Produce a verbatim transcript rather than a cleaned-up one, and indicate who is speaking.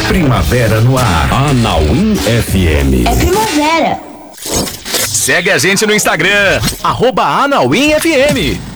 Speaker 1: Primavera no ar. Anauim F M.
Speaker 2: É primavera.
Speaker 3: Segue a gente no Instagram, arroba Anauim F M.